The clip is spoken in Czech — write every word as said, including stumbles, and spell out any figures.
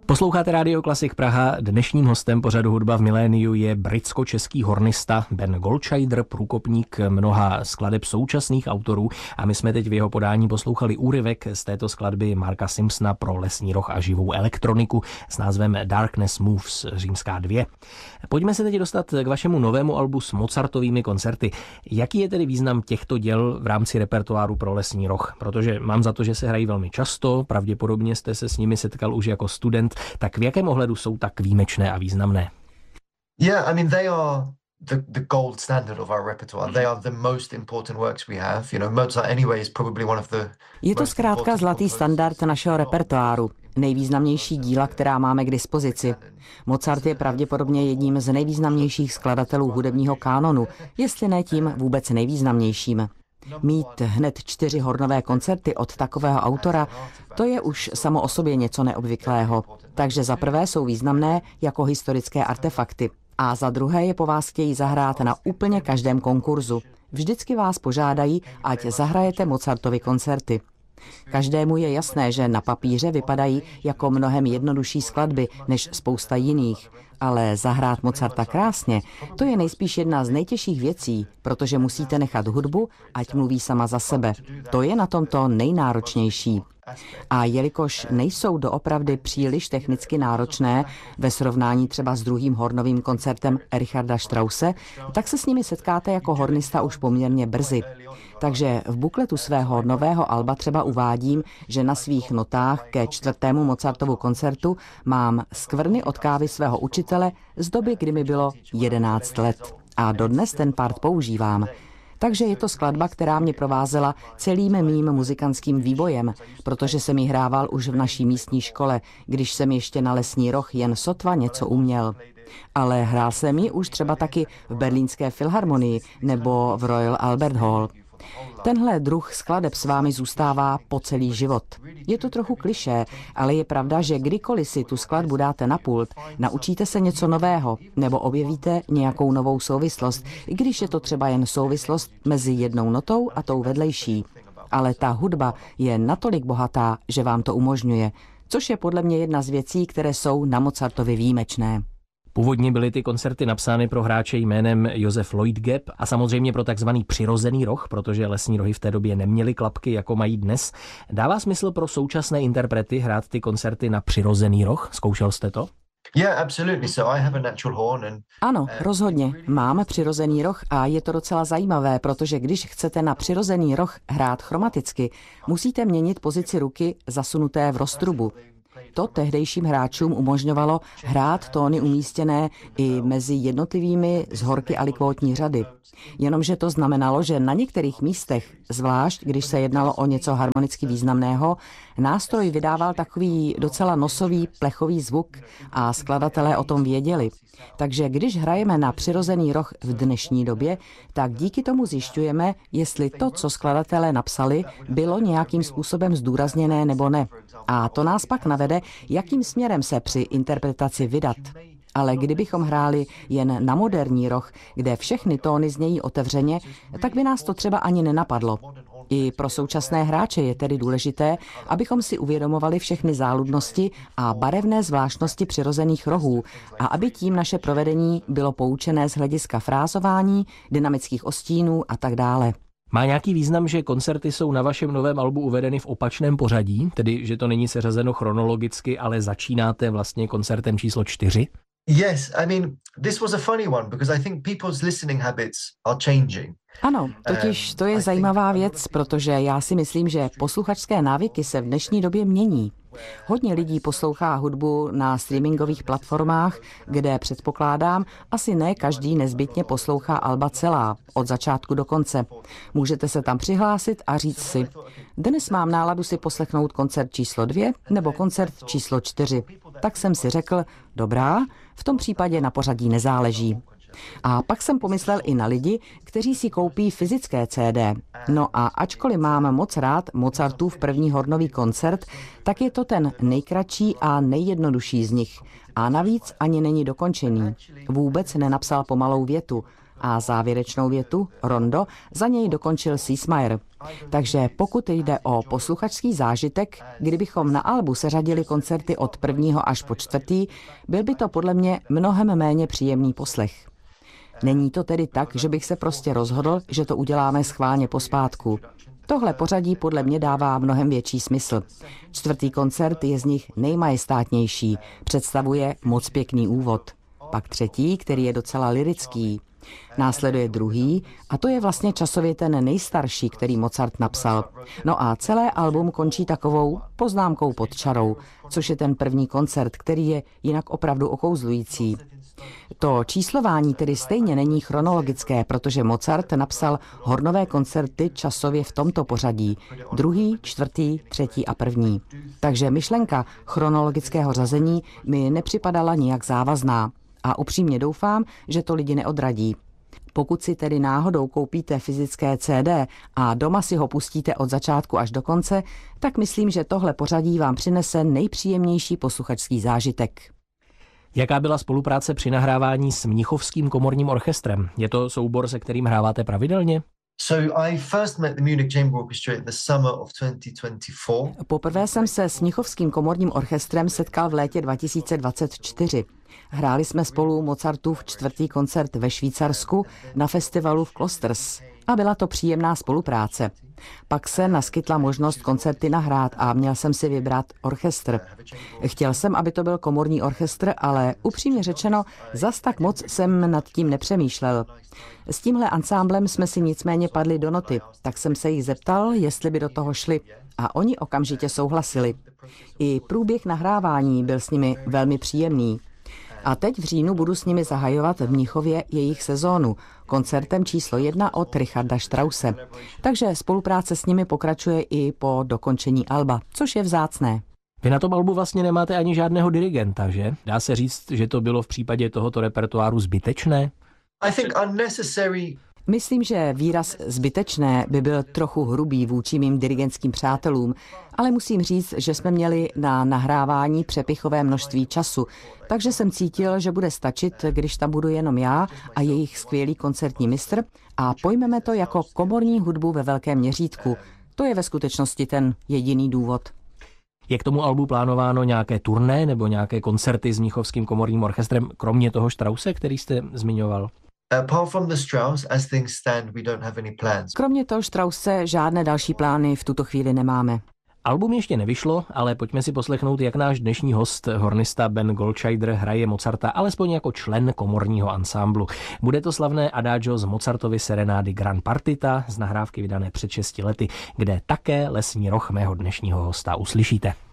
Posloucháte Rádio Klasik Praha. Dnešním hostem pořadu Hudba v miléniu je britsko-český hornista Ben Goldscheider, průkopník mnoha skladeb současných autorů, a my jsme teď v jeho podání poslouchali úryvek z této skladby Marka Simpsona pro lesní roh a živou elektroniku s názvem Darkness Moves římská dvě. Pojďme se teď dostat k vašemu novému albu s Mozartovými koncerty. Jaký je tedy význam těchto děl v rámci repertoáru pro lesní roh? Protože mám za to, že se hrají velmi často, pravděpodobně jste se s nimi setkal už jako student. Tak v jakém ohledu jsou tak výjimečné a významné? Yeah, I mean they are the the gold standard of our repertoire. They are the most important works we have. You know, Mozart anyway is probably one of the Je to zkrátka zlatý standard našeho repertoáru, nejvýznamnější díla, která máme k dispozici. Mozart je pravděpodobně jedním z nejvýznamnějších skladatelů hudebního kánonu, jestli ne tím vůbec nejvýznamnějším. Mít hned čtyři hornové koncerty od takového autora, to je už samo o sobě něco neobvyklého. Takže za prvé jsou významné jako historické artefakty. A za druhé je po vás chtějí zahrát na úplně každém konkurzu. Vždycky vás požádají, ať zahrajete Mozartovy koncerty. Každému je jasné, že na papíře vypadají jako mnohem jednodušší skladby než spousta jiných. Ale zahrát Mozarta krásně, to je nejspíš jedna z nejtěžších věcí, protože musíte nechat hudbu, ať mluví sama za sebe. To je na tomto nejnáročnější. A jelikož nejsou doopravdy příliš technicky náročné ve srovnání třeba s druhým hornovým koncertem Richarda Strausse, tak se s nimi setkáte jako hornista už poměrně brzy. Takže v bukletu svého nového alba třeba uvádím, že na svých notách ke čtvrtému Mozartovu koncertu mám skvrny od kávy svého učitele z doby, kdy mi bylo jedenáct let. A dodnes ten part používám. Takže je to skladba, která mě provázela celým mým muzikantským vývojem, protože jsem ji hrával už v naší místní škole, když jsem ještě na lesní roh jen sotva něco uměl. Ale hrál jsem ji už třeba taky v Berlínské filharmonii nebo v Royal Albert Hall. Tenhle druh skladeb s vámi zůstává po celý život. Je to trochu klišé, ale je pravda, že kdykoliv si tu skladbu dáte na pult, naučíte se něco nového nebo objevíte nějakou novou souvislost, i když je to třeba jen souvislost mezi jednou notou a tou vedlejší. Ale ta hudba je natolik bohatá, že vám to umožňuje, což je podle mě jedna z věcí, které jsou na Mozartovi výjimečné. Původně byly ty koncerty napsány pro hráče jménem Josef Lloyd-Gebb a samozřejmě pro takzvaný přirozený roh, protože lesní rohy v té době neměly klapky, jako mají dnes. Dává smysl pro současné interprety hrát ty koncerty na přirozený roh? Zkoušel jste to? Yeah, absolutely. So I have a natural horn and Ano, rozhodně. Máme přirozený roh a je to docela zajímavé, protože když chcete na přirozený roh hrát chromaticky, musíte měnit pozici ruky zasunuté v roztrubu. To tehdejším hráčům umožňovalo hrát tóny umístěné i mezi jednotlivými zhorky alikvótní řady. Jenomže to znamenalo, že na některých místech, zvlášť když se jednalo o něco harmonicky významného, nástroj vydával takový docela nosový plechový zvuk a skladatelé o tom věděli. Takže když hrajeme na přirozený roh v dnešní době, tak díky tomu zjišťujeme, jestli to, co skladatelé napsali, bylo nějakým způsobem zdůrazněné nebo ne. A to nás pak navede, jakým směrem se při interpretaci vydat. Ale kdybychom hráli jen na moderní roh, kde všechny tóny znějí otevřeně, tak by nás to třeba ani nenapadlo. I pro současné hráče je tedy důležité, abychom si uvědomovali všechny záludnosti a barevné zvláštnosti přirozených rohů a aby tím naše provedení bylo poučené z hlediska frázování, dynamických ostínů a tak dále. Má nějaký význam, že koncerty jsou na vašem novém albu uvedeny v opačném pořadí, tedy že to není seřazeno chronologicky, ale začínáte vlastně koncertem číslo čtyři? yes, I mean, this was a funny one because I think people's listening habits are changing. Ano, totiž to je zajímavá věc, protože já si myslím, že posluchačské návyky se v dnešní době mění. Hodně lidí poslouchá hudbu na streamingových platformách, kde předpokládám, asi ne každý nezbytně poslouchá alba celá, od začátku do konce. Můžete se tam přihlásit a říct si, dnes mám náladu si poslechnout koncert číslo dvě nebo koncert číslo čtyři. Tak jsem si řekl, dobrá, v tom případě na pořadí nezáleží. A pak jsem pomyslel i na lidi, kteří si koupí fyzické C D. No a ačkoliv mám moc rád Mozartův první hornový koncert, tak je to ten nejkratší a nejjednodušší z nich. A navíc ani není dokončený. Vůbec nenapsal pomalou větu. A závěrečnou větu, rondo, za něj dokončil Siesmayer. Takže pokud jde o posluchačský zážitek, kdybychom na albu seřadili koncerty od prvního až po čtvrtý, byl by to podle mě mnohem méně příjemný poslech. Není to tedy tak, že bych se prostě rozhodl, že to uděláme schválně pospátku. Tohle pořadí podle mě dává mnohem větší smysl. Čtvrtý koncert je z nich nejmajestátnější, představuje moc pěkný úvod. Pak třetí, který je docela lyrický. Následuje druhý a to je vlastně časově ten nejstarší, který Mozart napsal. No a celé album končí takovou poznámkou pod čarou, což je ten první koncert, který je jinak opravdu okouzlující. To číslování tedy stejně není chronologické, protože Mozart napsal hornové koncerty časově v tomto pořadí. Druhý, čtvrtý, třetí a první. Takže myšlenka chronologického řazení mi nepřipadala nijak závazná. A upřímně doufám, že to lidi neodradí. Pokud si tedy náhodou koupíte fyzické C D a doma si ho pustíte od začátku až do konce, tak myslím, že tohle pořadí vám přinese nejpříjemnější posluchačský zážitek. Jaká byla spolupráce při nahrávání s Mnichovským komorním orchestrem? Je to soubor, se kterým hráváte pravidelně? So I first met the Munich Chamber Orchestra in the summer of twenty twenty-four. Poprvé jsem se s Mnichovským komorním orchestrem setkal v létě dva tisíce dvacet čtyři. Hráli jsme spolu Mozartův čtvrtý koncert ve Švýcarsku na festivalu v Klosters a byla to příjemná spolupráce. Pak se naskytla možnost koncerty nahrát a měl jsem si vybrat orchestr. Chtěl jsem, aby to byl komorní orchestr, ale upřímně řečeno, zas tak moc jsem nad tím nepřemýšlel. S tímhle ansámblem jsme si nicméně padli do noty, tak jsem se jich zeptal, jestli by do toho šli. A oni okamžitě souhlasili. I průběh nahrávání byl s nimi velmi příjemný. A teď v říjnu budu s nimi zahajovat v Mnichově jejich sezónu, koncertem číslo jedna od Richarda Strause. Takže spolupráce s nimi pokračuje i po dokončení alba, což je vzácné. Vy na tom albu vlastně nemáte ani žádného dirigenta, že? Dá se říct, že to bylo v případě tohoto repertoáru zbytečné? I think unnecessary. Myslím, že výraz zbytečné by byl trochu hrubý vůči mým dirigentským přátelům, ale musím říct, že jsme měli na nahrávání přepichové množství času, takže jsem cítil, že bude stačit, když tam budu jenom já a jejich skvělý koncertní mistr a pojmeme to jako komorní hudbu ve velkém měřítku. To je ve skutečnosti ten jediný důvod. Je k tomu albu plánováno nějaké turné nebo nějaké koncerty s Mnichovským komorním orchestrem, kromě toho Strause, který jste zmiňoval? Apart from the Strauss, as things stand, we don't have any plans. Kromě toho Strausse žádné další plány v tuto chvíli nemáme. Album ještě nevyšlo, ale pojďme si poslechnout, jak náš dnešní host, hornista Ben Goldscheider, hraje Mozarta alespoň jako člen komorního ansámblu. Bude to slavné adagio z Mozartovy serenády Gran Partita z nahrávky vydané před šesti lety, kde také lesní roh mého dnešního hosta uslyšíte.